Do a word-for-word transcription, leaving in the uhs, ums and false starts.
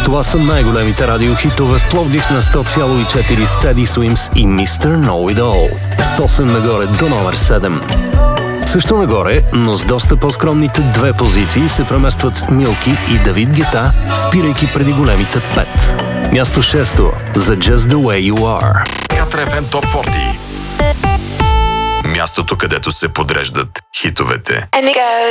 Това са най-големите радиохитове в Пловдив на сто цяло и четири с Teddy Swims и мистер Know It All. С осем нагоре до номер седем. Също нагоре, но с доста по-скромните две позиции се преместват Милки и Давид Гета, спирайки преди големите пет. Място шесто за Just The Way You Are. Катар еф ем Топ четири. Мястото, където се подреждат хитовете.